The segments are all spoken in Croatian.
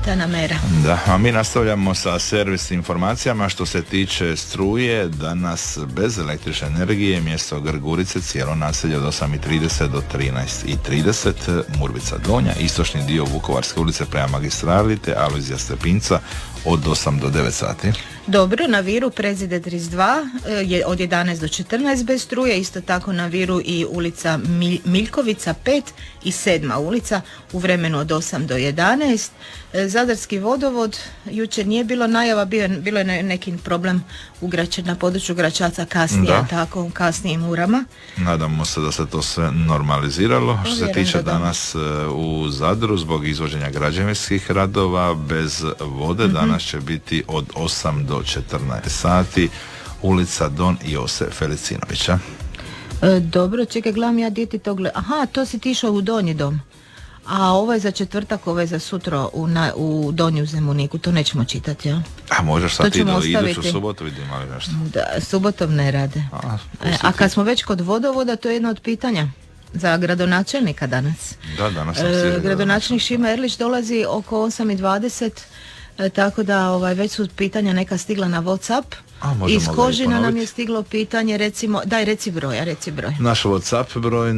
ta mera. Da, a mi nastavljamo sa servis informacijama. Što se tiče struje, danas bez električne energije mjesto Grgurice cijelo naselje od 8:30 do 13:30, Murvica Donja, istočni dio Vukovarske ulice prema magistrali te Alojzija Stepinca od 8 do 9 sati. Dobro, na Viru Prezide 32 je od 11 do 14 bez struje, isto tako na Viru i ulica Miljkovica 5 i 7. ulica u vremenu od 8 do 11. Zadarski vodovod, jučer nije bilo najava, bilo je neki problem na području Gračaca kasnije, tako u kasnijim urama. Nadamo se da se to sve normaliziralo. Što se tiče danas u Zadru, zbog izvođenja građevinskih radova bez vode, danas će biti od 8 do 14 sati, ulica Don Jose Felicinovića. Dobro, čekaj, gledam ja djeti to gleda. Aha, to si ti išao u Donji dom. A ovo je za četvrtak, ovo je za sutra u Donju Zemuniku, to nećemo čitati, ja? A možeš sad ti do iduću subotu, vidim ali nešto. Da, subotom ne rade. A kad smo već kod vodovoda, to je jedno od pitanja za gradonačelnika danas. Da, danas sam gradonačelnik Šime Erlić dolazi oko 8:20, tako da već su pitanja neka stigla na WhatsApp. Iz Kožina nam je stiglo pitanje, recimo, reci broj. Naš WhatsApp broj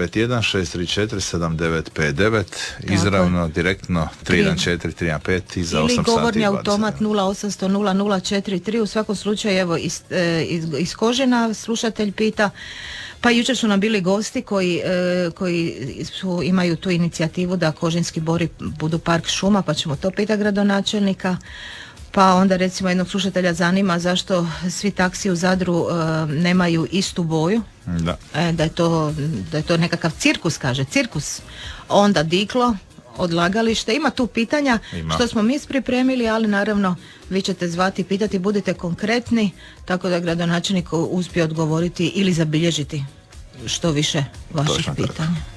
091-634-7959, izravno, direktno 314-315 i za 8 sati. Ili govorni automat 0800 u svakom slučaju, evo, iz Kožina slušatelj pita. Pa jučer su nam bili gosti koji imaju tu inicijativu da Kožinski bori budu park šuma, pa ćemo to pitati gradonačelnika. Pa onda recimo jednog slušatelja zanima zašto svi taksi u Zadru nemaju istu boju. Da je to nekakav cirkus, kaže, cirkus. Onda Diklo, odlagalište, ima tu pitanja što smo mi pripremili, ali naravno vi ćete zvati i pitati, budite konkretni, tako da gradonačelnik uspije odgovoriti ili zabilježiti što više vaših pitanja.